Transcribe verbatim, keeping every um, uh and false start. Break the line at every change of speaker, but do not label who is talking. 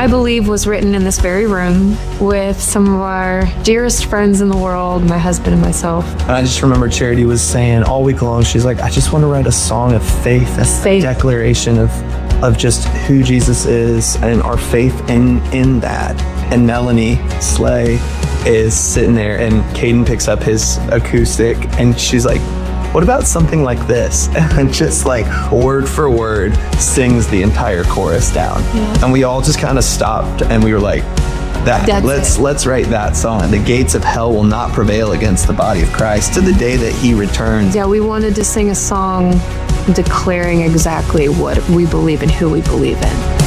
I believe was written in this very room with some of our dearest friends in the world, my husband and myself.
And I just remember Charity was saying all week long, she's like, I just want to write a song of faith. That's the
Faith.
declaration of of just who Jesus is and our faith in in that. And Melanie Slay is sitting there, and Caden picks up his acoustic, and she's like, what about something like this? And just like word for word sings the entire chorus down.
Yeah.
And we all just kind of stopped, and we were like, that
That's
let's
it.
let's write that song. The gates of hell will not prevail against the body of Christ to the day that he returns.
Yeah, we wanted to sing a song declaring exactly what we believe and who we believe in.